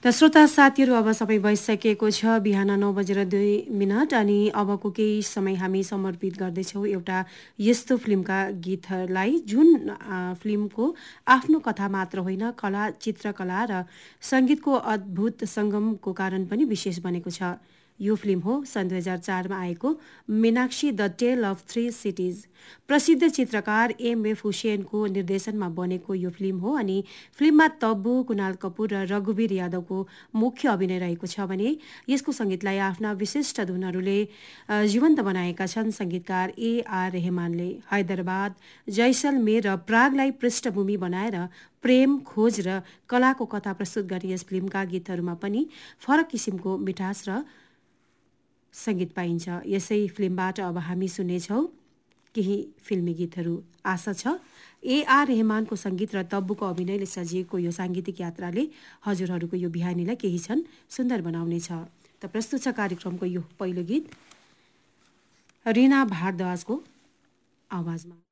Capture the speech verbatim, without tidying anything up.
त श्रोता साथीहरू अब समय भइसकेको छ बिहान नौ बजेर दुई मिनट अनि अबको केही समय हामी समर्पित गर्दैछौँ एउटा यस्तो फिल्मका गीतहरूलाई जुन आ, फिल्मको आफ्नो कथा मात्र होइन कला चित्रकला र सङ्गीतको अद्भुत सङ्गमको कारण पनि विशेष बनेको छ। यो फिल्म हो सन् दुई हजार चारमा आएको Meenakshi the tail of three cities. प्रसिद्ध चित्रकार एम एफ हुसेनको निर्देशनमा बनेको यो फिल्म हो अनि फिल्ममा तब्बु, कुणाल कपुर र रघुवीर यादवको मुख्य अभिनय रहेको छ भने यसको सङ्गीतलाई आफ्ना विशिष्ट धुनहरूले जीवन्त बनाएका छन् सङ्गीतकार ए आर रेहमानले। हैदराबाद, जैसलमेर र प्रागलाई पृष्ठभूमि बनाएर प्रेम, खोज र कलाको कथा प्रस्तुत गर्ने यस फिल्मका गीतहरूमा पनि फरक किसिमको मिठास र सङ्गीत पाइन्छ। यसै फिल्मबाट अब हामी सुन्नेछौँ केही फिल्मी गीतहरू। आशा छ ए आर रेहमानको सङ्गीत र तब्बुको अभिनयले सजिएको यो साङ्गीतिक यात्राले हजुरहरूको यो बिहानीलाई केही क्षण सुन्दर बनाउनेछ। त प्रस्तुत छ कार्यक्रमको यो पहिलो गीत रिना भारद्वाजको आवाजमा।